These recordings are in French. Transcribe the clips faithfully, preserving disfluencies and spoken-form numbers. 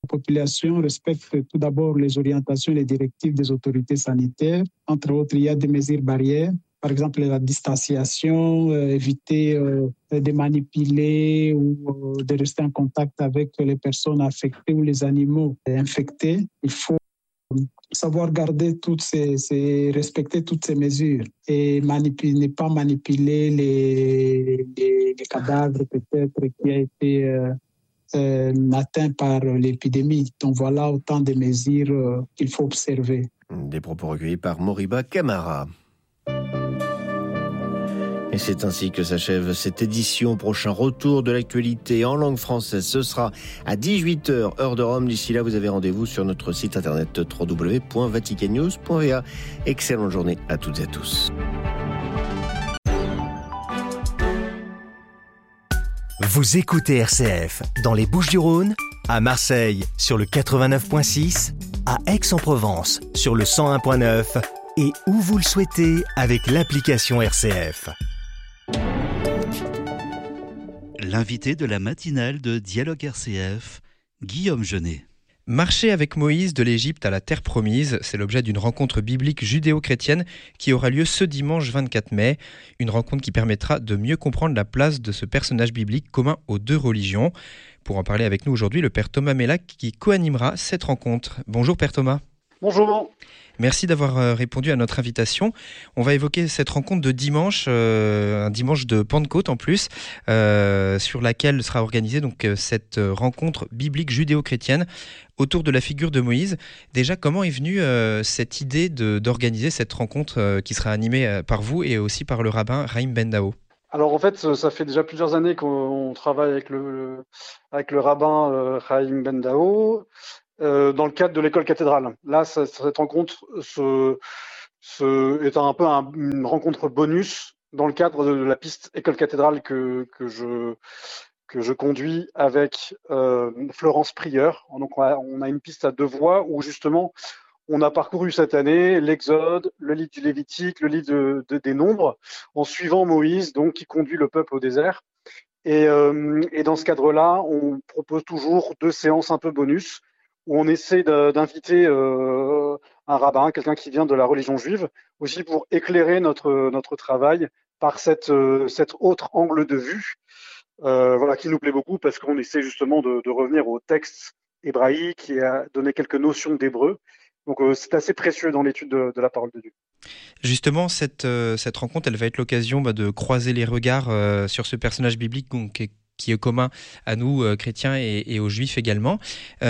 population respecte tout d'abord les orientations et les directives des autorités sanitaires. Entre autres, il y a des mesures barrières. Par exemple, la distanciation, euh, éviter euh, de manipuler ou euh, de rester en contact avec les personnes affectées ou les animaux infectés. Il faut savoir garder toutes ces, ces respecter toutes ces mesures et manipuler, ne pas manipuler les, les, les cadavres peut-être qui a été euh, euh, atteint par l'épidémie. Donc voilà autant de mesures euh, qu'il faut observer. Des propos recueillis par Moriba Camara. Et c'est ainsi que s'achève cette édition. Prochain retour de l'actualité en langue française, ce sera à dix-huit heures, heure de Rome. D'ici là, vous avez rendez-vous sur notre site internet w w w point vatican news point v a. Excellente journée à toutes et à tous. Vous écoutez R C F dans les Bouches-du-Rhône, à Marseille sur le quatre-vingt-neuf point six, à Aix-en-Provence sur le cent un point neuf et où vous le souhaitez avec l'application R C F. L'invité de la matinale de Dialogue R C F, Guillaume Jeunet. Marcher avec Moïse de l'Égypte à la terre promise, c'est l'objet d'une rencontre biblique judéo-chrétienne qui aura lieu ce dimanche vingt-quatre mai. Une rencontre qui permettra de mieux comprendre la place de ce personnage biblique commun aux deux religions. Pour en parler avec nous aujourd'hui, le Père Thomas Mellac qui co-animera cette rencontre. Bonjour Père Thomas. Bonjour. Merci d'avoir répondu à notre invitation. On va évoquer cette rencontre de dimanche, euh, un dimanche de Pentecôte en plus, euh, sur laquelle sera organisée donc cette rencontre biblique judéo-chrétienne autour de la figure de Moïse. Déjà, comment est venue euh, cette idée de, d'organiser cette rencontre euh, qui sera animée euh, par vous et aussi par le rabbin Raïm Ben Dao? Alors en fait, ça fait déjà plusieurs années qu'on travaille avec le, le avec le rabbin euh, Raïm Ben Dao. Euh, dans le cadre de l'école cathédrale. Là, ça, cette rencontre se, se, est un peu un, une rencontre bonus dans le cadre de la piste école cathédrale que, que, je, que je conduis avec euh, Florence Prieur. Donc, on a, on a une piste à deux voies où justement, on a parcouru cette année l'Exode, le livre du Lévitique, le livre de, de, des Nombres, en suivant Moïse, donc qui conduit le peuple au désert. Et, euh, et dans ce cadre-là, on propose toujours deux séances un peu bonus, où on essaie de, d'inviter euh, un rabbin, quelqu'un qui vient de la religion juive, aussi pour éclairer notre notre travail par cette euh, cet autre angle de vue, euh, voilà, qui nous plaît beaucoup parce qu'on essaie justement de, de revenir au texte hébraïque et à donner quelques notions d'hébreu. Donc euh, c'est assez précieux dans l'étude de, de la parole de Dieu. Justement, cette euh, cette rencontre, elle va être l'occasion bah, de croiser les regards euh, sur ce personnage biblique donc, qui est qui est commun à nous, euh, chrétiens et, et aux juifs également.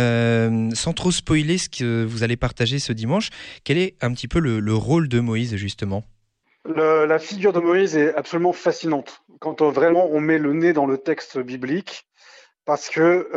Euh, sans trop spoiler ce que vous allez partager ce dimanche, quel est un petit peu le, le rôle de Moïse, justement ? Le, la figure de Moïse est absolument fascinante, quand on, vraiment on met le nez dans le texte biblique, parce que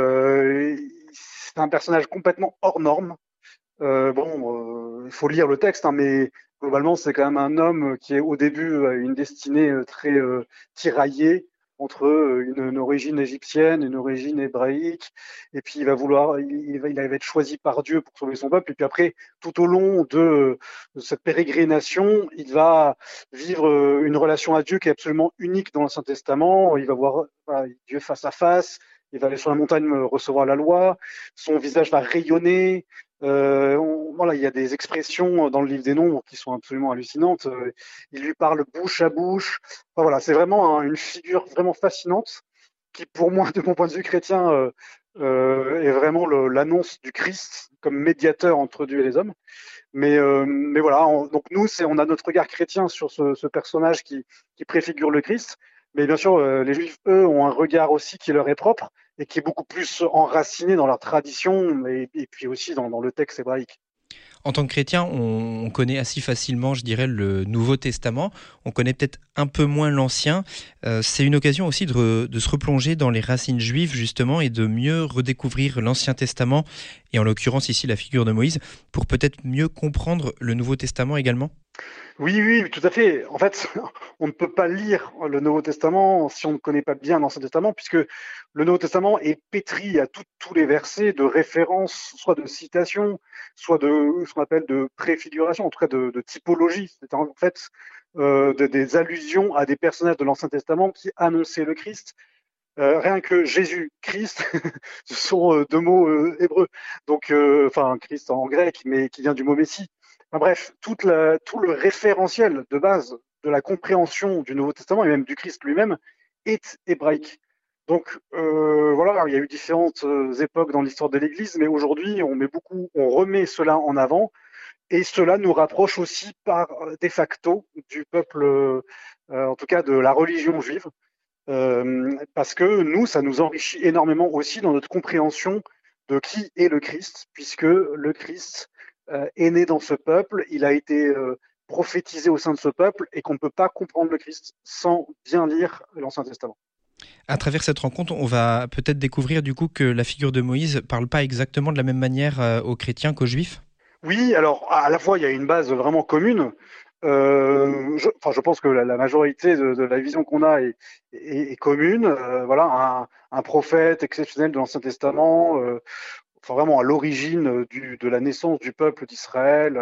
euh, c'est un personnage complètement hors norme. Euh, bon, il euh, faut lire le texte, hein, mais globalement, c'est quand même un homme qui est au début à une destinée très euh, tiraillée, entre une, une origine égyptienne, une origine hébraïque, et puis il va vouloir, il, il, va, il va être choisi par Dieu pour sauver son peuple, et puis après, tout au long de, de cette pérégrination, il va vivre une relation à Dieu qui est absolument unique dans l'Ancien Testament. Il va voir voilà, Dieu face à face, il va aller sur la montagne recevoir la loi, son visage va rayonner. Euh, on, voilà, il y a des expressions dans le livre des Nombres qui sont absolument hallucinantes. Euh, il lui parle bouche à bouche. Enfin, voilà, c'est vraiment un, une figure vraiment fascinante qui, pour moi, de mon point de vue chrétien, euh, euh, est vraiment le, l'annonce du Christ comme médiateur entre Dieu et les hommes. Mais, euh, mais voilà, on, donc nous, c'est, on a notre regard chrétien sur ce, ce personnage qui, qui préfigure le Christ. Mais bien sûr, euh, les Juifs, eux, ont un regard aussi qui leur est propre et qui est beaucoup plus enraciné dans leur tradition et, et puis aussi dans, dans le texte hébraïque. En tant que chrétien, on connaît assez facilement, je dirais, le Nouveau Testament. On connaît peut-être un peu moins l'Ancien. Euh, c'est une occasion aussi de, re, de se replonger dans les racines juives, justement, et de mieux redécouvrir l'Ancien Testament, et en l'occurrence ici la figure de Moïse, pour peut-être mieux comprendre le Nouveau Testament également. Oui, oui, tout à fait. En fait, on ne peut pas lire le Nouveau Testament si on ne connaît pas bien l'Ancien Testament, puisque le Nouveau Testament est pétri à tout, tous les versets de références, soit de citations, soit de ce qu'on appelle de préfiguration, en tout cas de, de typologie. C'est en fait euh, de, des allusions à des personnages de l'Ancien Testament qui annonçaient le Christ. Euh, rien que Jésus, Christ, ce sont euh, deux mots euh, hébreux. Donc, euh, enfin, Christ en grec, mais qui vient du mot Messie. Enfin, bref, toute la, tout le référentiel de base de la compréhension du Nouveau Testament et même du Christ lui-même est hébraïque. Donc euh, voilà, il y a eu différentes euh, époques dans l'histoire de l'Église, mais aujourd'hui, on met beaucoup, on remet cela en avant, et cela nous rapproche aussi par de facto du peuple, euh, en tout cas de la religion juive. Euh, parce que nous, ça nous enrichit énormément aussi dans notre compréhension de qui est le Christ, puisque le Christ euh, est né dans ce peuple, il a été euh, prophétisé au sein de ce peuple, et qu'on ne peut pas comprendre le Christ sans bien lire l'Ancien Testament. À travers cette rencontre, on va peut-être découvrir du coup que la figure de Moïse ne parle pas exactement de la même manière euh, aux chrétiens qu'aux juifs. Oui, alors à la fois, il y a une base vraiment commune. Euh, je, enfin, je pense que la, la majorité de, de la vision qu'on a est, est, est commune. Euh, voilà, un, un prophète exceptionnel de l'Ancien Testament, euh, enfin vraiment à l'origine du, de la naissance du peuple d'Israël.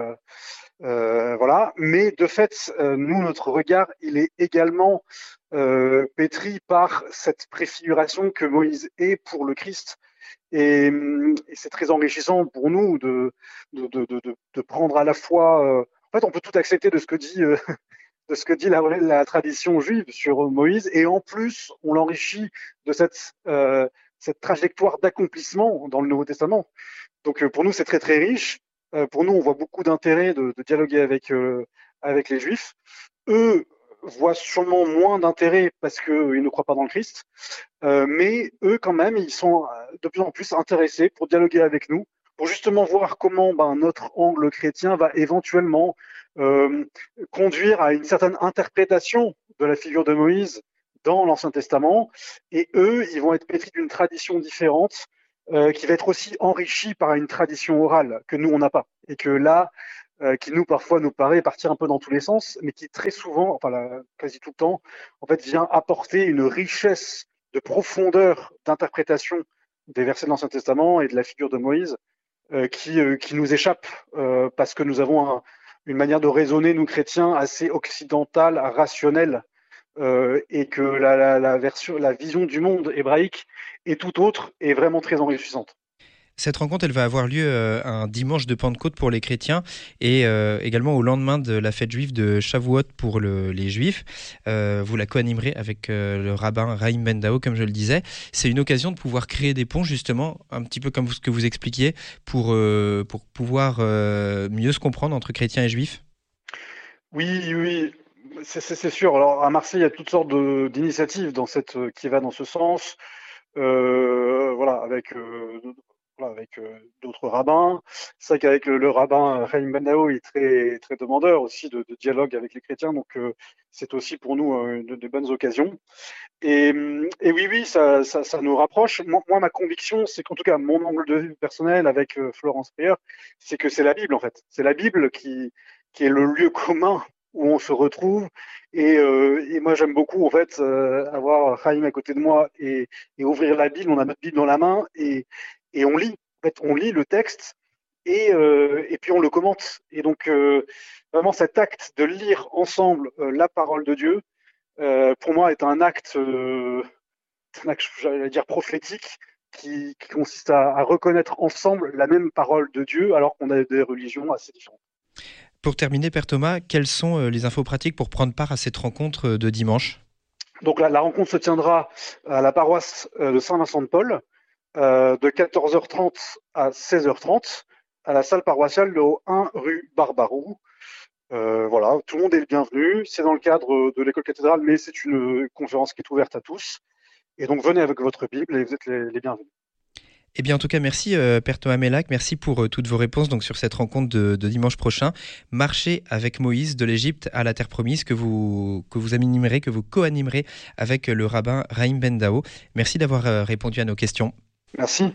Euh, voilà. Mais de fait, euh, nous, notre regard, il est également euh, pétri par cette préfiguration que Moïse est pour le Christ. Et, et c'est très enrichissant pour nous de, de, de, de, de prendre à la fois. Euh, en fait, on peut tout accepter de ce que dit, euh, de ce que dit la, la tradition juive sur Moïse, et en plus, on l'enrichit de cette, euh, cette trajectoire d'accomplissement dans le Nouveau Testament. Donc, pour nous, c'est très très riche. Euh, pour nous, on voit beaucoup d'intérêt de, de dialoguer avec euh, avec les Juifs. Eux voient sûrement moins d'intérêt parce qu'ils ne croient pas dans le Christ, euh, mais eux, quand même, ils sont de plus en plus intéressés pour dialoguer avec nous, pour justement voir comment ben, notre angle chrétien va éventuellement euh, conduire à une certaine interprétation de la figure de Moïse dans l'Ancien Testament. Et eux, ils vont être pétris d'une tradition différente, euh, qui va être aussi enrichie par une tradition orale que nous, on n'a pas. Et que là, euh, qui nous, parfois, nous paraît partir un peu dans tous les sens, mais qui très souvent, enfin là, quasi tout le temps, en fait, vient apporter une richesse de profondeur d'interprétation des versets de l'Ancien Testament et de la figure de Moïse, euh, qui, euh, qui nous échappe, euh, parce que nous avons un, une manière de raisonner, nous chrétiens, assez occidentale, rationnelle, euh, et que la, la, la, version, la vision du monde hébraïque est tout autre et vraiment très enrichissante. Cette rencontre, elle va avoir lieu euh, un dimanche de Pentecôte pour les chrétiens et euh, également au lendemain de la fête juive de Shavuot pour le, les juifs. Euh, vous la co-animerez avec euh, le rabbin Raïm Ben-Dao, comme je le disais. C'est une occasion de pouvoir créer des ponts, justement, un petit peu comme ce que vous expliquiez, pour, euh, pour pouvoir euh, mieux se comprendre entre chrétiens et juifs. Oui, oui, c'est, c'est, c'est sûr. Alors à Marseille, il y a toutes sortes de, d'initiatives dans cette, qui va dans ce sens. Euh, voilà, avec... Euh, avec euh, d'autres rabbins. C'est vrai qu'avec le, le rabbin Raïm Ben-Dao, il est très, très demandeur aussi de, de dialogue avec les chrétiens, donc euh, c'est aussi pour nous euh, de, de bonnes occasions. Et, et oui, oui, ça, ça, ça nous rapproche. Moi, moi, ma conviction, c'est qu'en tout cas, mon angle de vue personnel avec euh, Florence Prieur, c'est que c'est la Bible, en fait. C'est la Bible qui, qui est le lieu commun où on se retrouve. Et, euh, et moi, j'aime beaucoup, en fait, euh, avoir Raïm à côté de moi et, et ouvrir la Bible. On a notre Bible dans la main et Et on lit, en fait, on lit le texte et, euh, et puis on le commente. Et donc, euh, vraiment, cet acte de lire ensemble euh, la parole de Dieu, euh, pour moi, est un acte, euh, un acte, j'allais dire, prophétique, qui, qui consiste à, à reconnaître ensemble la même parole de Dieu, alors qu'on a des religions assez différentes. Pour terminer, Père Thomas, quelles sont les infos pratiques pour prendre part à cette rencontre de dimanche ? Donc, la, la rencontre se tiendra à la paroisse de Saint-Vincent-de-Paul, Euh, de quatorze heures trente à seize heures trente à la salle paroissiale de un rue Barbaroux. Euh, voilà, tout le monde est le bienvenu. C'est dans le cadre de l'école cathédrale, mais c'est une conférence qui est ouverte à tous. Et donc venez avec votre Bible et vous êtes les, les bienvenus. Eh bien, en tout cas, merci euh, Père Thomas Mellac, merci pour euh, toutes vos réponses donc, sur cette rencontre de, de dimanche prochain. Marcher avec Moïse de l'Égypte à la Terre Promise que vous, que vous animerez, que vous co-animerez avec le rabbin Raïm Ben-Dao. Merci d'avoir euh, répondu à nos questions. Merci.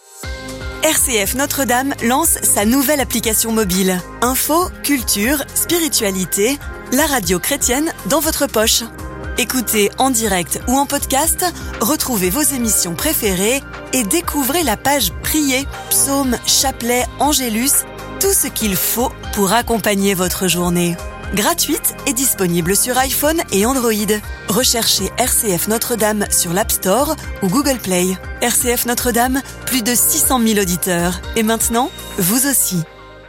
R C F Notre-Dame lance sa nouvelle application mobile. Info, culture, spiritualité, la radio chrétienne dans votre poche. Écoutez en direct ou en podcast, retrouvez vos émissions préférées et découvrez la page Prier, psaumes, chapelets, angélus, tout ce qu'il faut pour accompagner votre journée. gratuite et disponible sur iPhone et Android. Recherchez R C F Notre-Dame sur l'App Store ou Google Play. R C F Notre-Dame, plus de six cent mille auditeurs. Et maintenant, vous aussi.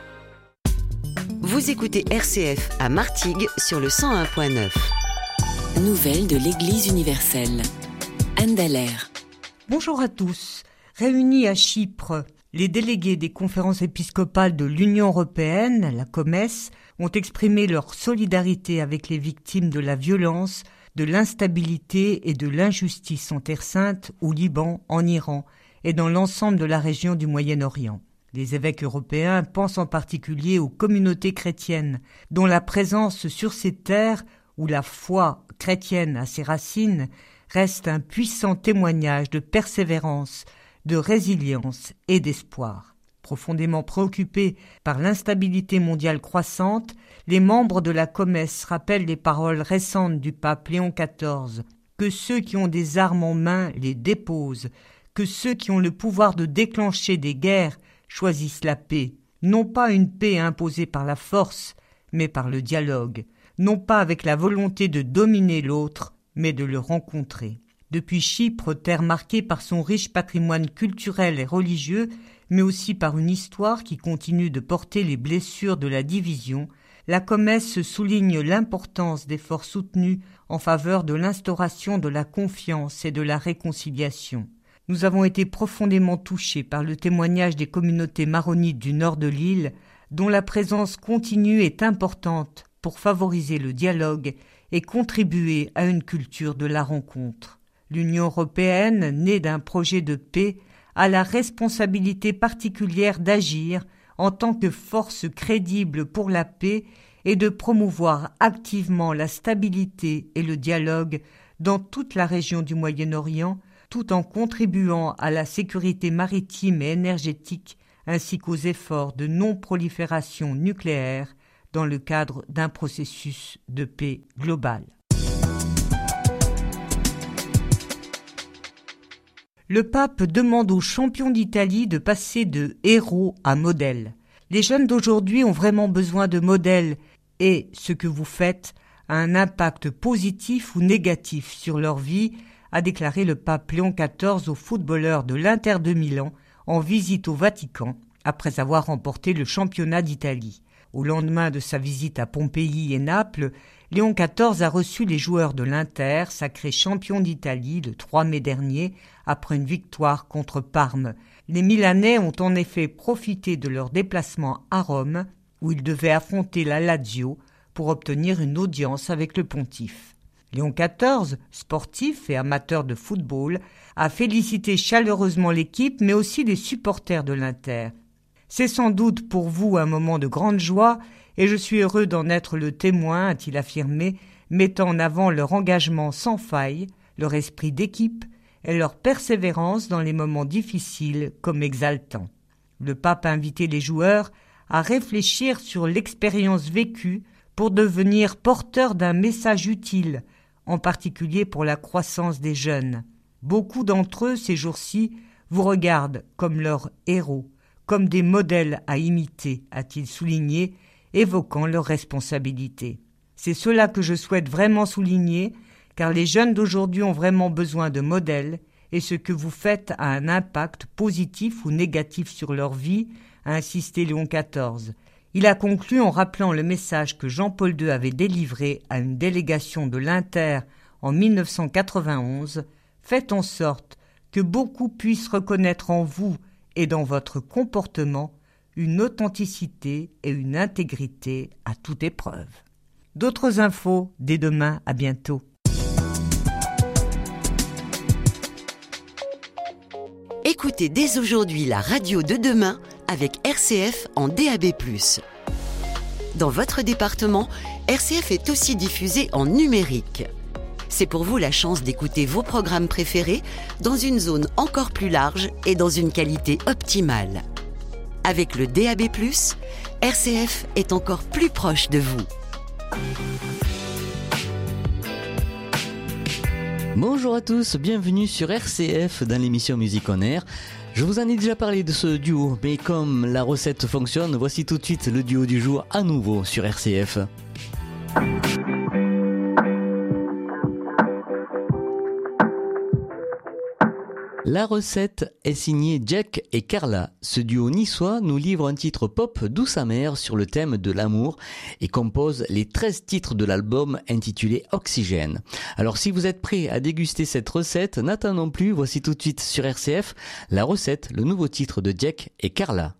Vous écoutez R C F à Martigues sur le cent un point neuf. Nouvelles de l'Église universelle. Anne Dallaire. Bonjour à tous. Réunis à Chypre, les délégués des conférences épiscopales de l'Union européenne, la COMES, ont exprimé leur solidarité avec les victimes de la violence, de l'instabilité et de l'injustice en Terre Sainte, au Liban, en Iran et dans l'ensemble de la région du Moyen-Orient. Les évêques européens pensent en particulier aux communautés chrétiennes, dont la présence sur ces terres, où la foi chrétienne a ses racines, reste un puissant témoignage de persévérance, de résilience et d'espoir. Profondément préoccupés par l'instabilité mondiale croissante, les membres de la COMES rappellent les paroles récentes du pape Léon quatorze, que ceux qui ont des armes en main les déposent, que ceux qui ont le pouvoir de déclencher des guerres choisissent la paix, non pas une paix imposée par la force, mais par le dialogue, non pas avec la volonté de dominer l'autre, mais de le rencontrer. Depuis Chypre, terre marquée par son riche patrimoine culturel et religieux, mais aussi par une histoire qui continue de porter les blessures de la division, la COMES souligne l'importance d'efforts soutenus en faveur de l'instauration de la confiance et de la réconciliation. Nous avons été profondément touchés par le témoignage des communautés maronites du nord de l'île, dont la présence continue est importante pour favoriser le dialogue et contribuer à une culture de la rencontre. L'Union européenne, née d'un projet de paix, a la responsabilité particulière d'agir en tant que force crédible pour la paix et de promouvoir activement la stabilité et le dialogue dans toute la région du Moyen-Orient, tout en contribuant à la sécurité maritime et énergétique ainsi qu'aux efforts de non-prolifération nucléaire dans le cadre d'un processus de paix global. Le pape demande aux champions d'Italie de passer de héros à modèles. Les jeunes d'aujourd'hui ont vraiment besoin de modèles et ce que vous faites a un impact positif ou négatif sur leur vie, a déclaré le pape Léon quatorze aux footballeurs de l'Inter de Milan en visite au Vatican après avoir remporté le championnat d'Italie. Au lendemain de sa visite à Pompéi et Naples, Léon quatorze a reçu les joueurs de l'Inter, sacrés champions d'Italie le trois mai dernier, après une victoire contre Parme. Les Milanais ont en effet profité de leur déplacement à Rome, où ils devaient affronter la Lazio pour obtenir une audience avec le pontife. Léon quatorze, sportif et amateur de football, a félicité chaleureusement l'équipe, mais aussi les supporters de l'Inter. C'est sans doute pour vous un moment de grande joie et je suis heureux d'en être le témoin, a-t-il affirmé, mettant en avant leur engagement sans faille, leur esprit d'équipe et leur persévérance dans les moments difficiles comme exaltants. Le pape a invité les joueurs à réfléchir sur l'expérience vécue pour devenir porteurs d'un message utile, en particulier pour la croissance des jeunes. Beaucoup d'entre eux, ces jours-ci, vous regardent comme leurs héros, comme des modèles à imiter, a-t-il souligné, évoquant leurs responsabilités. C'est cela que je souhaite vraiment souligner, car les jeunes d'aujourd'hui ont vraiment besoin de modèles, et ce que vous faites a un impact positif ou négatif sur leur vie, a insisté Léon quatorze. Il a conclu en rappelant le message que Jean-Paul deux avait délivré à une délégation de l'Inter en dix-neuf cent quatre-vingt-onze, « Faites en sorte que beaucoup puissent reconnaître en vous et dans votre comportement une authenticité et une intégrité à toute épreuve. » D'autres infos dès demain, à bientôt. Écoutez dès aujourd'hui la radio de demain avec R C F en D A B plus. Dans votre département, R C F est aussi diffusé en numérique. C'est pour vous la chance d'écouter vos programmes préférés dans une zone encore plus large et dans une qualité optimale. Avec le D A B plus, R C F est encore plus proche de vous. Bonjour à tous, bienvenue sur R C F dans l'émission Musique on Air. Je vous en ai déjà parlé de ce duo, mais comme la recette fonctionne, voici tout de suite le duo du jour à nouveau sur R C F. La recette est signée Jack et Carla. Ce duo niçois nous livre un titre pop douce amère sur le thème de l'amour et compose les treize titres de l'album intitulé Oxygène. Alors si vous êtes prêts à déguster cette recette, n'attendons plus, voici tout de suite sur R C F la recette, le nouveau titre de Jack et Carla.